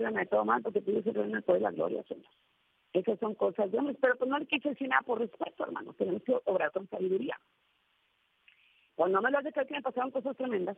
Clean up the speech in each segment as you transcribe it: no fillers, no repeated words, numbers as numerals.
de todo mal, porque tú dices reina de toda la gloria, Señor. Esas son cosas de hombres, pero pues no le quise decir nada por respeto, hermano. Tenemos que obrar con sabiduría. Cuando me lo hace que me pasaron cosas tremendas,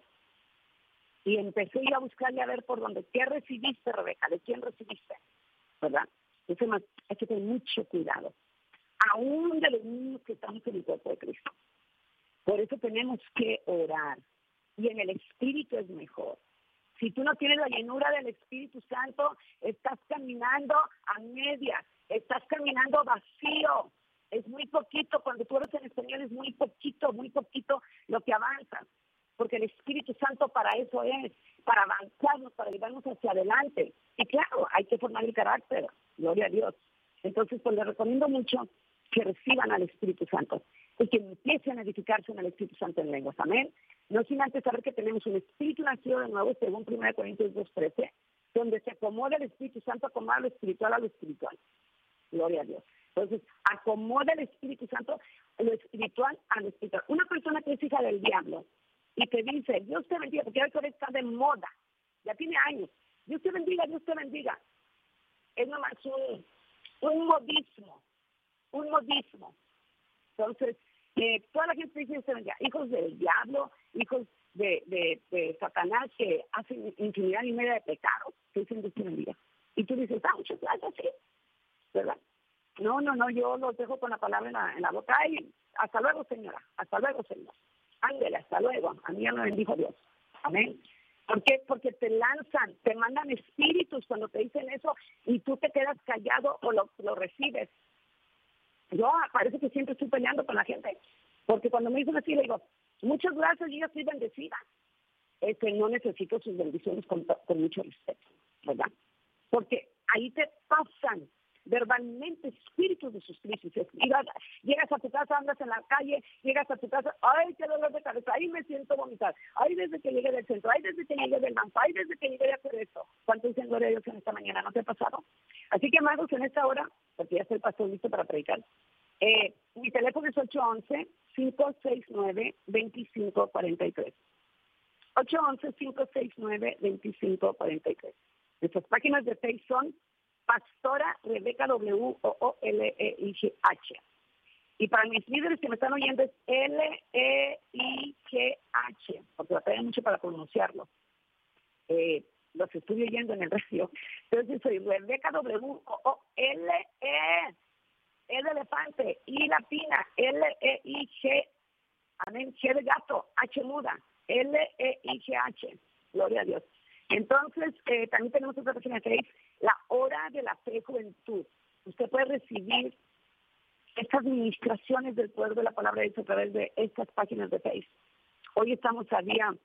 y empecé a ir a buscarle a ver por dónde. ¿Qué recibiste, Rebeca? ¿De quién recibiste? ¿Verdad? Entonces hay que tener mucho cuidado. Aún de los niños que estamos en el cuerpo de Cristo. Por eso tenemos que orar. Y en el Espíritu es mejor. Si tú no tienes la llenura del Espíritu Santo, estás caminando a medias, estás caminando vacío. Es muy poquito, cuando tú eres en español es muy poquito lo que avanzas. Porque el Espíritu Santo para eso es, para avanzarnos, para llevarnos hacia adelante. Y claro, hay que formar el carácter, gloria a Dios. Entonces, pues les recomiendo mucho que reciban al Espíritu Santo y que empiecen a edificarse en el Espíritu Santo en lenguas. Amén. No sin antes saber que tenemos un Espíritu nacido de nuevo, según 1 Corintios 2:13, donde se acomoda el Espíritu Santo, acomoda lo espiritual a lo espiritual. Gloria a Dios. Entonces, acomoda el Espíritu Santo lo espiritual a lo espiritual. Una persona que es hija del diablo y te dice, Dios te bendiga, porque ahora está de moda, ya tiene años, Dios te bendiga, Dios te bendiga. Es nomás un modismo. Entonces, toda la gente dice, Dios te bendiga, hijos del diablo, hijos de Satanás que hacen infinidad y media de pecados, que dicen Dios te bendiga. Y tú dices, muchas gracias, sí, ¿verdad? No, yo los dejo con la palabra en la boca y hasta luego, señora, hasta luego, señor. Ángel, hasta luego. A mí ya me bendijo Dios. Amén. ¿Por qué? Porque te lanzan, te mandan espíritus cuando te dicen eso y tú te quedas callado o lo recibes. Yo parece que siempre estoy peleando con la gente, porque cuando me dicen así le digo, muchas gracias, yo estoy bendecida. No necesito sus bendiciones con mucho respeto, ¿verdad? Porque ahí te pasan verbalmente espíritus de sus crisis. Llegas a tu casa, andas en la calle, llegas a tu casa, ay, qué dolor de cabeza, ahí me siento vomitar, ay, desde que llegué del centro, ay, desde que llegué del banco, ay, desde que llegué de hacer esto. ¿Cuánto dicen gloria a Dios en esta mañana? ¿No te ha pasado? Así que, amados, en esta hora, porque ya está el pastor listo para predicar, mi teléfono es 811-569-2543. 811-569-2543. Nuestras páginas de Facebook son Pastora Rebeca WOOLEIGH. Y para mis líderes que me están oyendo es LEIGH, porque batallan mucho para pronunciarlo. Los estoy oyendo en el radio. Entonces soy Rebeca WOOLE, E de elefante, I latina, LEIG, amén, G de gato, H muda, LEIGH, gloria a Dios. Entonces, también tenemos otra página que es La Hora de la Fe Juventud. Usted puede recibir estas ministraciones del poder de la palabra de Dios a través de estas páginas de Facebook. Hoy estamos a día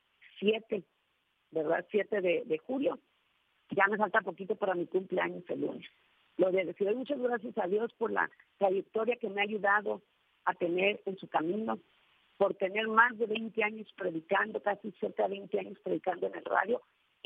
7, ¿verdad? 7 de julio. Ya me falta poquito para mi cumpleaños el lunes. Lo de decir, muchas gracias a Dios por la trayectoria que me ha ayudado a tener en su camino, por tener más de 20 años predicando, casi cerca de 20 años predicando en el radio,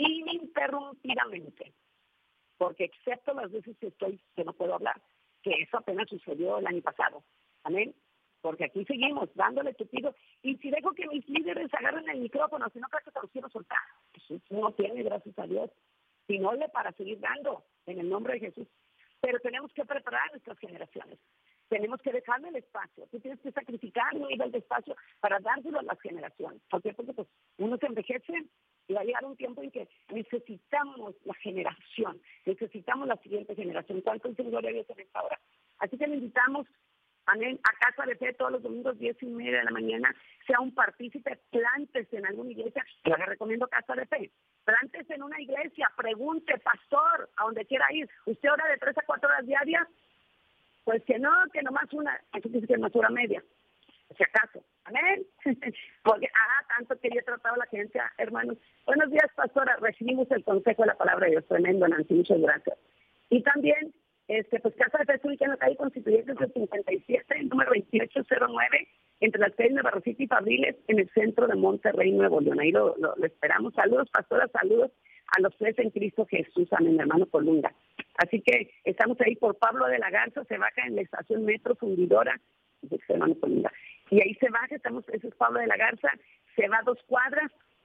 ininterrumpidamente, porque excepto las veces que no puedo hablar, que eso apenas sucedió el año pasado, amén, porque aquí seguimos dándole tupido, y si dejo que mis líderes agarren el micrófono, si no creo que te los quiero soltar, pues no tiene, gracias a Dios, sino para seguir dando, en el nombre de Jesús, pero tenemos que preparar nuestras generaciones. Tenemos que dejarle el espacio. Tú tienes que sacrificar un nivel de espacio para dárselo a las generaciones. ¿Por qué? Porque pues, uno se envejece y va a llegar un tiempo en que necesitamos la generación, necesitamos la siguiente generación. ¿Cuánto dicen gloria a Dios en esta hora? Así que le invitamos, amén, a Casa de Fe todos los domingos 10:30 de la mañana. Sea un partícipe, plántese en alguna iglesia. Yo le recomiendo Casa de Fe. Plántese en una iglesia, pregunte, pastor, a donde quiera ir. ¿Usted ora de 3 a 4 horas diarias? Pues que nomás una, aquí dice que más hora media, si acaso, amén, porque, tanto que yo he tratado a la gente, hermanos, buenos días, pastora, recibimos el consejo de la palabra de Dios, tremendo, Nancy, muchas gracias. Y también, pues Casa de Fe ubicada en la calle Constituyentes del 57, número 2809, entre las calles Nueva Rosita y Fabriles, en el centro de Monterrey, Nuevo León, ahí lo esperamos. Saludos, pastora, saludos a los tres en Cristo Jesús, amén, hermano Colunga. Así que estamos ahí por Pablo de la Garza, se baja en la estación Metro Fundidora, hermano Colunga, y ahí se baja, ese es Pablo de la Garza, se va 2 cuadras, es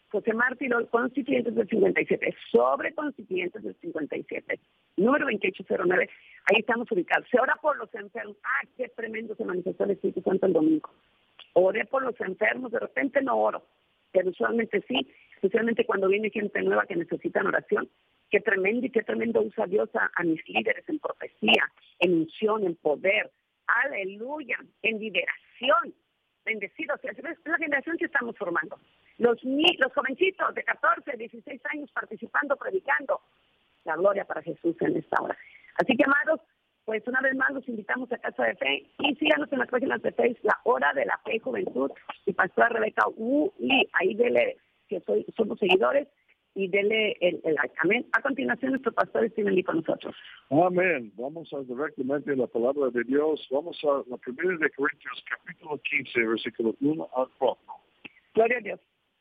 José Martí, los constituyentes del 57, sobre constituyentes del 57, número 2809, ahí estamos ubicados. Se ora por los enfermos. ¡Ah, qué tremendo se manifestó el Espíritu Santo el domingo! Oré por los enfermos, de repente no oro, pero usualmente sí, especialmente cuando viene gente nueva que necesitan oración. Qué tremendo usa Dios a mis líderes en profecía, en unción, en poder. ¡Aleluya! En liberación. Bendecidos. Es la generación que estamos formando. Los jovencitos de 14, 16 años participando, predicando. La gloria para Jesús en esta hora. Así que, amados, pues una vez más los invitamos a Casa de Fe y síganos en las páginas de Facebook, La Hora de la Fe y Juventud y Pastora Rebeca Lee. Ahí dele, que somos seguidores, y dele el amén. A continuación, nuestro pastor Steven Lee con nosotros. Amén. Vamos a directamente a la palabra de Dios. Vamos a la primera de Corintios, capítulo 15, versículo 1 al 4. Gloria a Dios.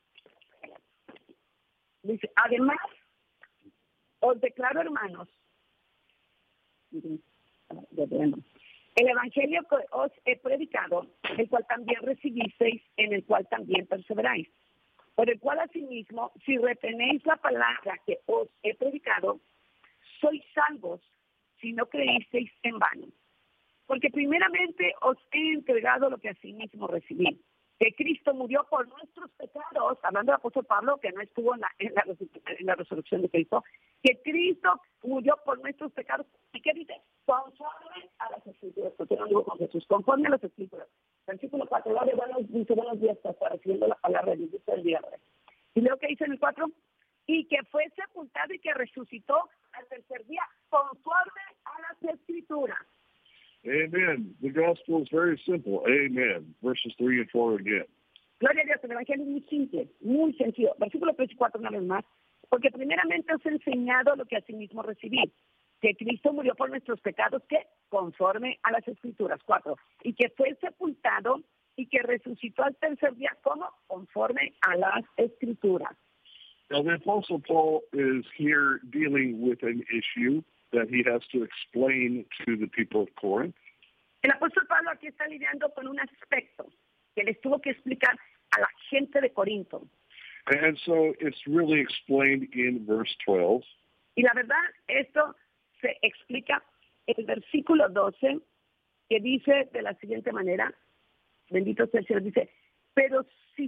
Dice, además, os declaro, hermanos, el evangelio que os he predicado, el cual también recibisteis, en el cual también perseveráis, por el cual asimismo, si retenéis la palabra que os he predicado, sois salvos si no creísteis en vano. Porque primeramente os he entregado lo que asimismo recibí, que Cristo murió por nuestros pecados, hablando del apóstol Pablo, que no estuvo en la resurrección de Cristo, que Cristo murió por nuestros pecados. ¿Y qué dice? Conforme a las Escrituras, porque no digo con Jesús, conforme a las Escrituras. Versículo 4, dice, buenos días, pastor, recibiendo la palabra de Dios el viernes. Y luego que dice en el 4, y que fue sepultado y que resucitó al tercer día, conforme a las Escrituras. Amen. The gospel is very simple. Amen. Verses 3 and 4 again. Gloria a Dios, el evangelio es muy simple, muy sencillo. Versículo 3 y 4 una vez más. Porque primeramente os he enseñado lo que asimismo recibí, que Cristo murió por nuestros pecados, que conforme a las Escrituras. 4. Y que fue sepultado y que resucitó al tercer día, como conforme a las Escrituras. Now, the Apostle Paul is here dealing with an issue that he has to explain to the people of Corinth. El apóstol Pablo aquí está lidiando con un aspecto que les tuvo que explicar a la gente de Corinto. And so it's really explained in verse 12. Y la verdad, esto se explica en el versículo 12, que dice de la siguiente manera, bendito sea el Señor, dice, pero si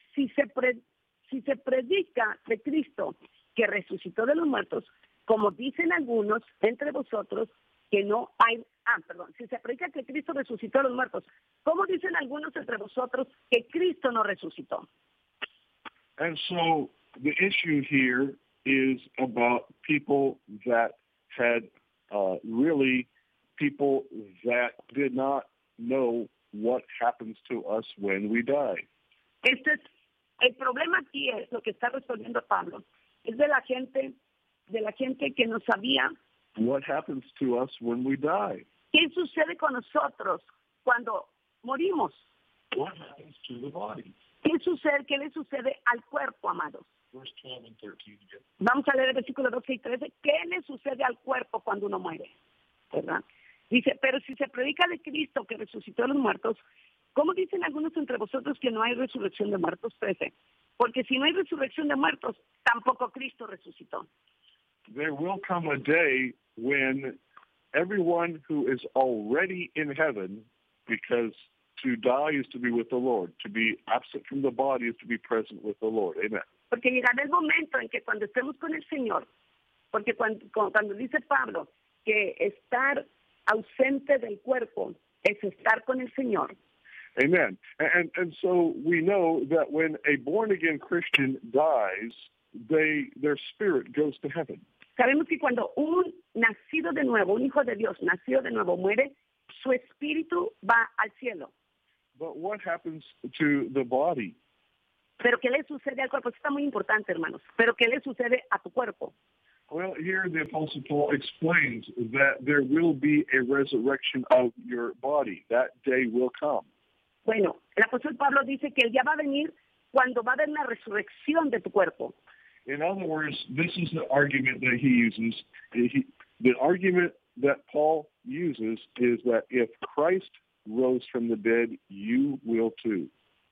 se predica de Cristo que resucitó de los muertos, como dicen algunos entre vosotros, que no hay, si se predica que Cristo resucitó de los muertos, ¿cómo dicen algunos entre vosotros que Cristo no resucitó? And so the issue here is about people that had people that did not know what happens to us when we die. El problema aquí es lo que está resolviendo Pablo, es de la gente que no sabía what happens to us when we die. ¿Qué sucede con nosotros cuando morimos? What happens to the body? ¿Qué le sucede al cuerpo, amados? Verse 12 and 13 again. Vamos a leer el versículo 12 y 13. ¿Qué le sucede al cuerpo cuando uno muere? ¿Verdad? Dice, pero si se predica de Cristo que resucitó de los muertos, ¿cómo dicen algunos entre vosotros que no hay resurrección de muertos? 13. Porque si no hay resurrección de muertos, tampoco Cristo resucitó. There will come a day when everyone who is already in heaven, because to die is to be with the Lord, to be absent from the body is to be present with the Lord. Amen. Porque llegará el momento en que cuando estemos con el Señor, porque cuando dice Pablo que estar ausente del cuerpo es estar con el Señor. Amen. And so we know that when a born-again Christian dies, their spirit goes to heaven. Sabemos que cuando un nacido de nuevo, un hijo de Dios nacido de nuevo muere, su espíritu va al cielo. But what happens to the body? Pero ¿qué le sucede al cuerpo? Eso está muy importante, hermanos. Pero ¿qué le sucede a tu cuerpo? Well, here the Apostle Paul explains that there will be a resurrection of your body. That day will come. Bueno, el apóstol Pablo dice que el día va a venir cuando va a haber una resurrección de tu cuerpo. In other words, this is the argument that he uses. The argument that Paul uses is that if Christ rose from the dead, you will too.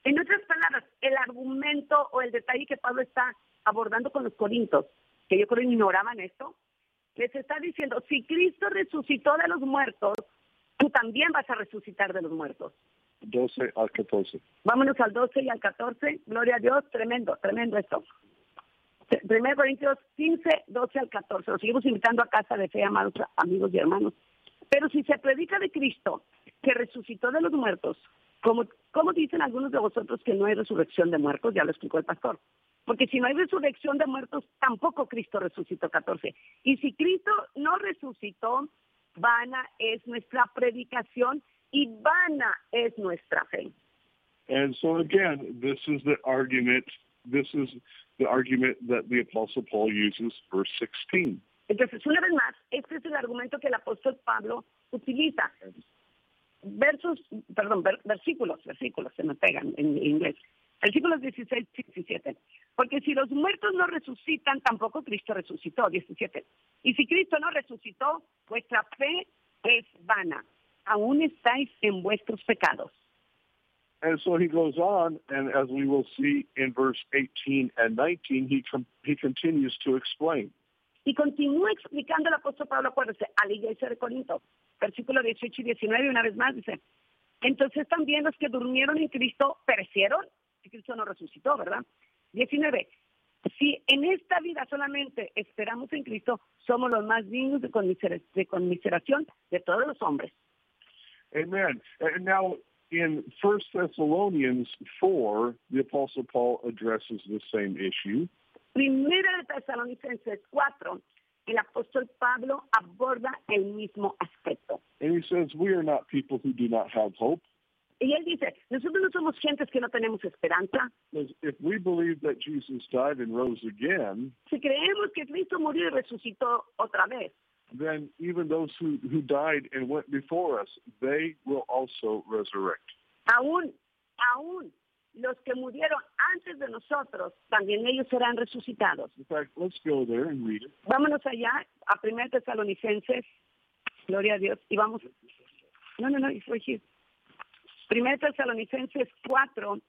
En otras palabras, el argumento o el detalle que Pablo está abordando con los corintios, que yo creo ignoraban esto, les está diciendo, si Cristo resucitó de los muertos, tú también vas a resucitar de los muertos. 12 al 14. Vámonos al 12 y al 14, gloria a Dios, tremendo esto. 1 Corintios 15, 12 al 14, los seguimos invitando a casa de fe, amados amigos y hermanos. Pero si se predica de Cristo, que resucitó de los muertos, como dicen algunos de vosotros que no hay resurrección de muertos, ya lo explicó el pastor. Porque si no hay resurrección de muertos, tampoco Cristo resucitó, 14. Y si Cristo no resucitó, vana es nuestra predicación y vana es nuestra fe. And so again, this is the argument that the Apostle Paul uses, verse 16. Entonces, una vez más, este es el argumento que el apóstol Pablo utiliza. Versículos, se me pegan en inglés. Versículos 16 y 17. Porque si los muertos no resucitan, tampoco Cristo resucitó, 17. Y si Cristo no resucitó, vuestra fe es vana. Aún estáis en vuestros pecados. And so he goes on, and as we will see in verse 18 and 19, he continues to explain. Y continúa explicando el apóstol Pablo, acuérdense, a la iglesia de Corinto, versículos 18 y 19, una vez más dice, entonces también los que durmieron en Cristo perecieron, y Cristo no resucitó, ¿verdad? 19, si en esta vida solamente esperamos en Cristo, somos los más dignos de conmiseración de todos los hombres. Amen. And now, in 1 Thessalonians 4, the Apostle Paul addresses the same issue. Primera de Tesalonicenses 4, el apóstol Pablo aborda el mismo aspecto. And he says, we are not people who do not have hope. Y él dice, nosotros no somos gentes que no tenemos esperanza. If we believe that Jesus died and rose again, si creemos que Cristo murió y resucitó otra vez, then even those who died and went before us, they will also resurrect. Aún los que murieron antes de nosotros, también ellos serán resucitados. In fact, let's go there and read it. Vámonos allá a 1 Tesalonicenses, gloria a Dios, y vamos, it's right here. 1 Tesalonicenses 4,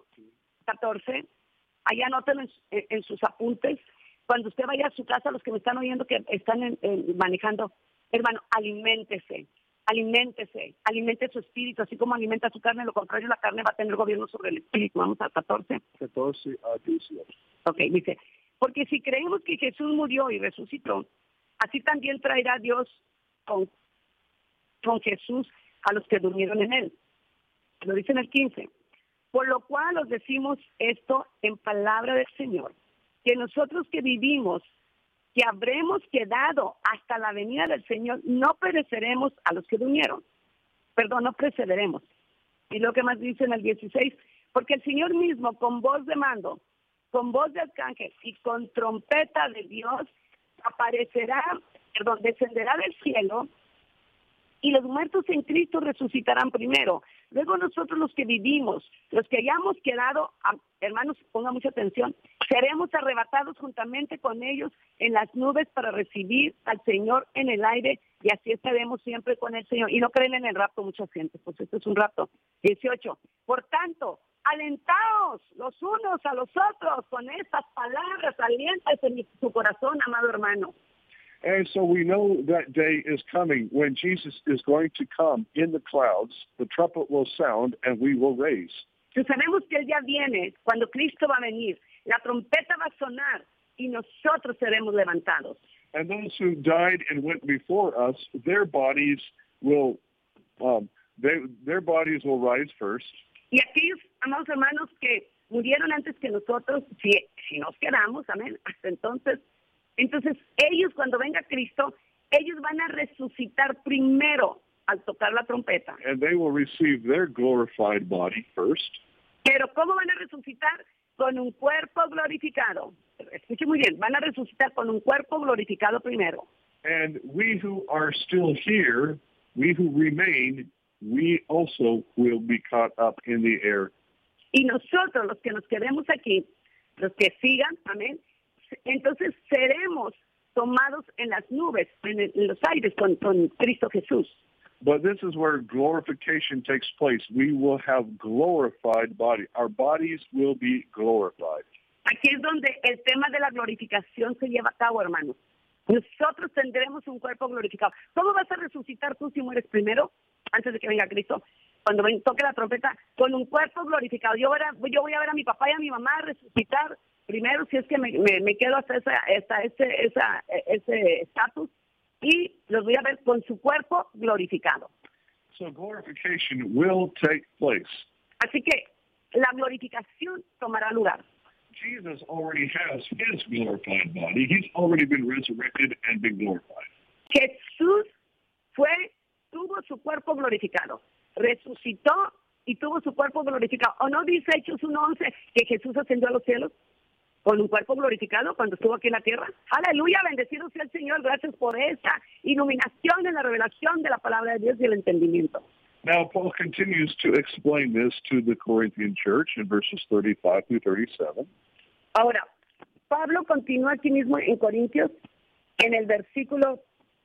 14, allá anótenlo en sus apuntes. Cuando usted vaya a su casa, los que me están oyendo que están manejando, hermano, aliméntese su espíritu, así como alimenta su carne, lo contrario, la carne va a tener gobierno sobre el espíritu. Vamos al 14. 14 a 18. Ok, dice, porque si creemos que Jesús murió y resucitó, así también traerá Dios con Jesús a los que durmieron en él. Lo dice en el 15. Por lo cual os decimos esto en palabra del Señor, que nosotros que vivimos, que habremos quedado hasta la venida del Señor, no pereceremos a los que durmieron. No precederemos. Y lo que más dice en el 16, porque el Señor mismo con voz de mando, con voz de arcángel y con trompeta de Dios, descenderá del cielo, y los muertos en Cristo resucitarán primero. Luego nosotros los que vivimos, los que hayamos quedado, hermanos, pongan mucha atención, seremos arrebatados juntamente con ellos en las nubes para recibir al Señor en el aire, y así estaremos siempre con el Señor. Y no creen en el rapto mucha gente, pues esto es un rapto. 18. Por tanto, alentaos los unos a los otros con estas palabras, aliéntese en su corazón, amado hermano. And so we know that day is coming when Jesus is going to come in the clouds, the trumpet will sound, and we will raise. Sabemos que el día viene, cuando Cristo va a venir, la trompeta va a sonar y nosotros seremos levantados. And those who died and went before us, their bodies will rise first. Y aquellos, amados hermanos, que murieron antes que nosotros, si nos quedamos, amén, hasta entonces ellos cuando venga Cristo, ellos van a resucitar primero al tocar la trompeta. And they will receive their glorified body first. Pero ¿cómo van a resucitar? Con un cuerpo glorificado. Escuche muy bien, van a resucitar con un cuerpo glorificado primero. And we who are still here, we who remain, we also will be caught up in the air. Y nosotros, los que nos quedemos aquí, los que sigan, amén, entonces seremos tomados en las nubes, en los aires con Cristo Jesús. But this is where glorification takes place. We will have glorified body. Our bodies will be glorified. Aquí es donde el tema de la glorificación se lleva a cabo, hermanos. Nosotros tendremos un cuerpo glorificado. ¿Cómo vas a resucitar tú si mueres primero, antes de que venga Cristo? Cuando toque la trompeta, con un cuerpo glorificado. Yo voy a ver a mi papá y a mi mamá resucitar primero, si es que me quedo hasta ese estatus, y los voy a ver con su cuerpo glorificado. So glorification will take place. Así que la glorificación tomará lugar. Jesus already has his glorified body. He's already been resurrected and been glorified. Jesús tuvo su cuerpo glorificado, resucitó y tuvo su cuerpo glorificado. ¿O no dice Hechos 1:11 que Jesús ascendió a los cielos con un cuerpo glorificado cuando estuvo aquí en la tierra? Aleluya, bendecido sea el Señor. Gracias por esa iluminación en la revelación de la palabra de Dios y el entendimiento. Now, Paul continues to explain this to the Corinthian church in verses 35 through 37. Ahora, Pablo continúa aquí mismo en Corintios, en el versículo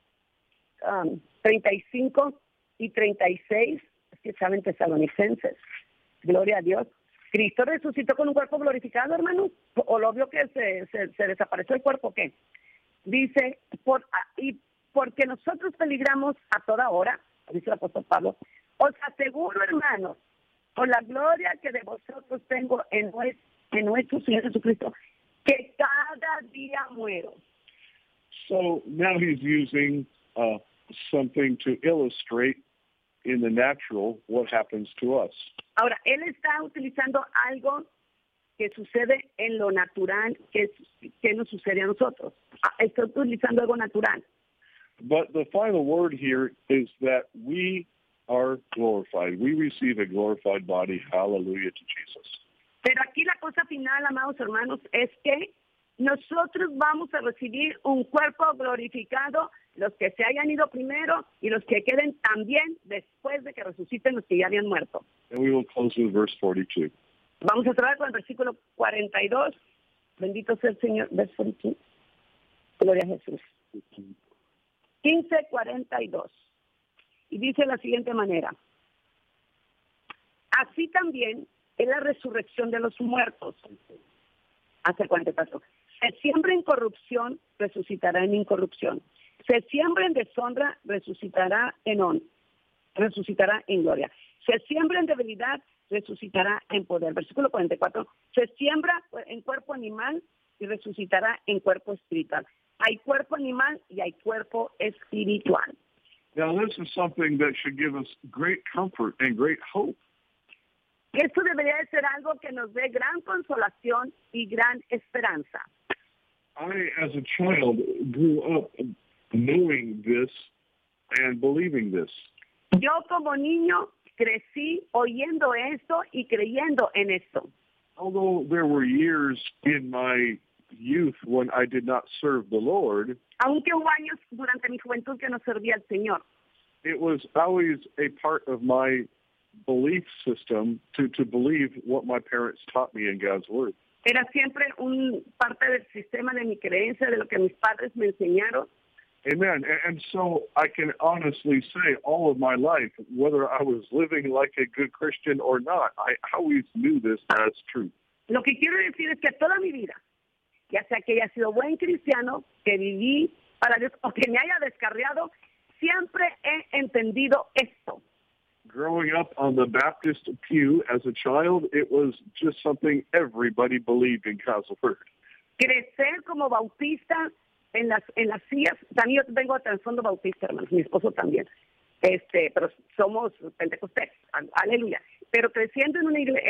35 y 36, es que saben Tesalonicenses, gloria a Dios. ¿Cristo resucitó con un cuerpo glorificado, hermanos? ¿O lo vio que se desapareció el cuerpo? ¿Qué? Dice, porque nosotros peligramos a toda hora, dice el apóstol Pablo, os aseguro, hermanos, por la gloria que de vosotros tengo en nuestro Señor Jesucristo, que cada día muero. So now he's using something to illustrate in the natural what happens to us. Ahora, él está utilizando algo que sucede en lo natural, que nos sucede a nosotros. Está utilizando algo natural. But the final word here is that we are glorified. We receive a glorified body. Hallelujah to Jesus. Pero aquí la cosa final, amados hermanos, es que nosotros vamos a recibir un cuerpo glorificado, los que se hayan ido primero y los que queden también después de que resuciten los que ya habían muerto. And we will close with verse 42. Vamos a cerrar con el versículo 42. Bendito sea el Señor. Verso 42. Gloria a Jesús. 15:42. Y dice de la siguiente manera: así también es la resurrección de los muertos. ¿Hace cuánto pasó? Se siembra en corrupción, resucitará en incorrupción. Se siembra en deshonra, resucitará en gloria. Se siembra en debilidad, resucitará en poder. Versículo 44. Se siembra en cuerpo animal y resucitará en cuerpo espiritual. Hay cuerpo animal y hay cuerpo espiritual. Now, this is something that should give us great comfort and great hope. Esto debería de ser algo que nos dé gran consolación y gran esperanza. I, as a child, grew up knowing this and believing this. Yo como niño crecí oyendo esto y creyendo en esto. Although there were years in my youth when I did not serve the Lord, aunque hubo años durante mi juventud que no servía al Señor, it was always a part of my belief system to believe what my parents taught me in God's Word. Era siempre parte del sistema de mi creencia, de lo que mis padres me enseñaron. Amen. And so I can honestly say all of my life, whether I was living like a good Christian or not, I always knew this as truth. Lo que quiero decir es que toda mi vida, ya sea que haya sido buen cristiano, que viví para Dios o que me haya descarriado, siempre he entendido esto. Growing up on the Baptist pew as a child, it was just something everybody believed in God's Word. Crecer como bautista en las sillas, también yo vengo de trasfondo bautista, hermanos, mi esposo también, pero somos pentecostés, aleluya. Pero creciendo en una iglesia,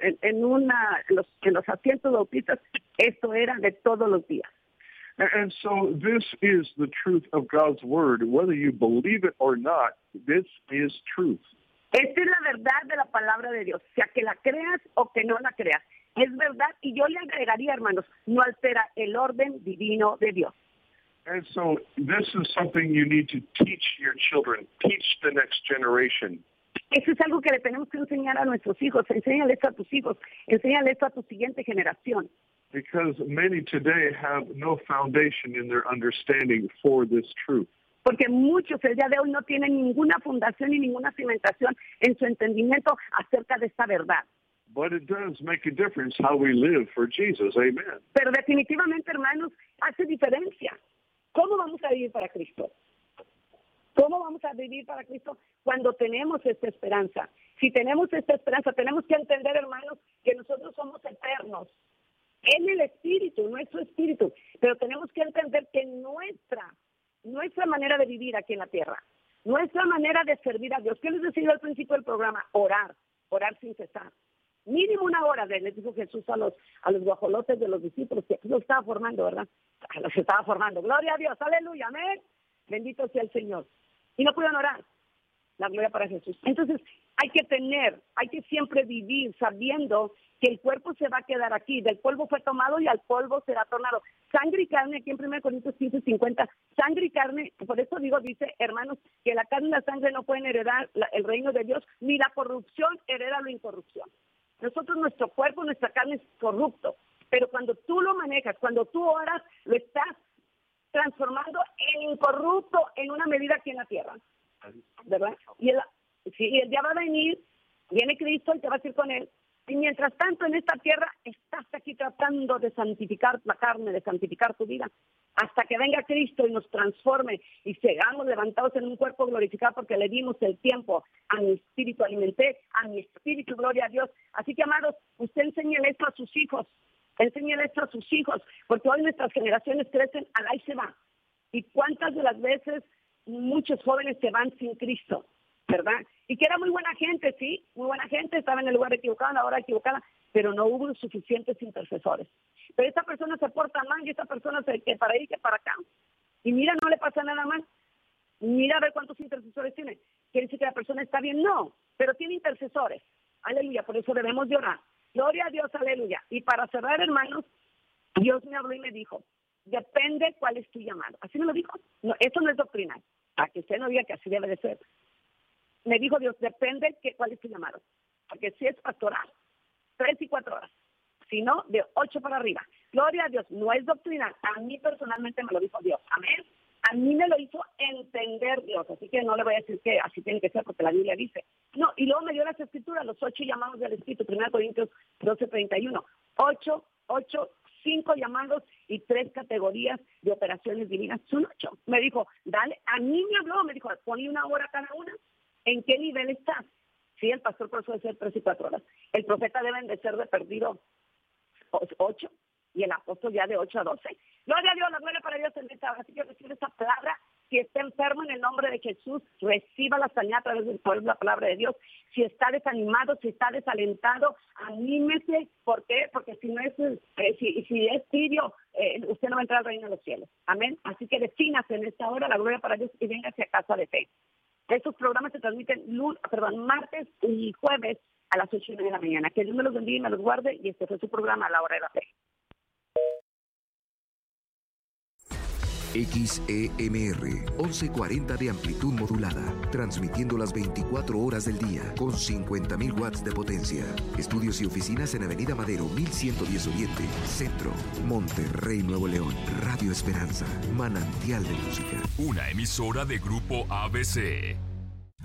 en los asientos bautistas, esto era de todos los días. And so this is the truth of God's Word. Whether you believe it or not, this is truth. Esta es la verdad de la palabra de Dios, sea que la creas o que no la creas. Es verdad, y yo le agregaría, hermanos, no altera el orden divino de Dios. And so this is something you need to teach your children, teach the next generation. Eso es algo que le tenemos que enseñar a nuestros hijos. Enséñale esto a tus hijos, enséñale esto a tu siguiente generación. Because many today have no foundation in their understanding for this truth. porque muchos el día de hoy no tienen ninguna fundación ni ninguna cimentación en su entendimiento acerca de esta verdad. But it does make a difference how we live for Jesus. Amen. Pero definitivamente, hermanos, hace diferencia. ¿Cómo vamos a vivir para Cristo? ¿Cómo vamos a vivir para Cristo cuando tenemos esta esperanza? Si tenemos esta esperanza, tenemos que entender, hermanos, que nosotros somos eternos en el Espíritu, nuestro Espíritu. Pero tenemos que entender que nuestra manera de vivir aquí en la tierra, nuestra manera de servir a Dios, ¿qué les decía al principio del programa? Orar sin cesar. Mínimo una hora, les dijo Jesús a los guajolotes de los discípulos, que los estaba formando, ¿verdad? Los estaba formando. Gloria a Dios, aleluya, amén. Bendito sea el Señor. Y no pudieron orar. La gloria para Jesús. Entonces, hay que siempre vivir sabiendo que el cuerpo se va a quedar aquí. Del polvo fue tomado y al polvo será tornado. Sangre y carne, aquí en 1 Corintios 15:50, sangre y carne, por eso dice, hermanos, que la carne y la sangre no pueden heredar el reino de Dios, ni la corrupción hereda la incorrupción. Nosotros, nuestro cuerpo, nuestra carne es corrupto, pero cuando tú lo manejas, cuando tú oras, lo estás transformando en incorrupto en una medida aquí en la tierra, ¿verdad? Y el día va a venir, viene Cristo y te vas a ir con Él, y mientras tanto en esta tierra estás aquí tratando de santificar la carne, de santificar tu vida, hasta que venga Cristo y nos transforme y seamos levantados en un cuerpo glorificado porque le dimos el tiempo a mi espíritu, alimenté a mi espíritu, gloria a Dios. Así que, amados, usted enséñele esto a sus hijos, porque hoy nuestras generaciones crecen al ahí se va. Y cuántas de las veces muchos jóvenes se van sin Cristo, ¿verdad? Y que era muy buena gente, sí, muy buena gente, estaba en el lugar equivocado, en la hora equivocada, pero no hubo suficientes intercesores. Pero esta persona se porta mal y esta persona que para ahí, que para acá. Y mira, no le pasa nada mal. Mira a ver cuántos intercesores tiene. ¿Quiere decir que la persona está bien? No, pero tiene intercesores. Aleluya, por eso debemos de orar. Gloria a Dios, aleluya. Y para cerrar, hermanos, Dios me habló y me dijo, depende cuál es tu llamado. Así me lo dijo. No, esto no es doctrinal, para que usted no diga que así debe de ser. Me dijo Dios, depende cuál es tu llamado. Porque si es pastoral, 3 y 4 horas. Si no, de 8 para arriba. Gloria a Dios, no es doctrinal. A mí personalmente me lo dijo Dios. Amén. A mí me lo hizo entender Dios. Así que no le voy a decir que así tiene que ser porque la Biblia dice. No, y luego me dio las escrituras, los 8 llamados del Espíritu. 1 Corintios 12:31. 5 llamados y 3 categorías de operaciones divinas. Son 8. Me dijo, dale, a mí me habló, me dijo, ponle 1 hora cada una. ¿En qué nivel estás? Sí, el pastor por eso debe ser 3 y 4 horas. El profeta deben de ser de perdido 8 y el apóstol ya de 8 a 12. Gloria a Dios, la gloria para Dios en esta hora. Así que recibe esta palabra. Si está enfermo, en el nombre de Jesús, reciba la sanidad a través del poder de la palabra de Dios. Si está desanimado, si está desalentado, anímese. ¿Por qué? Porque si no es, si es tibio, usted no va a entrar al reino de los cielos. Amén. Así que defínase en esta hora, la gloria para Dios, y venga hacia casa de fe. Estos programas se transmiten martes y jueves a las 8:30 de la mañana. Que Dios me los bendiga y me los guarde. Y este fue su programa a la hora de la fe. XEMR 1140 de amplitud modulada, transmitiendo las 24 horas del día con 50.000 watts de potencia. Estudios y oficinas en Avenida Madero 1110 Oriente, Centro, Monterrey, Nuevo León. Radio Esperanza, manantial de música. Una emisora de Grupo ABC.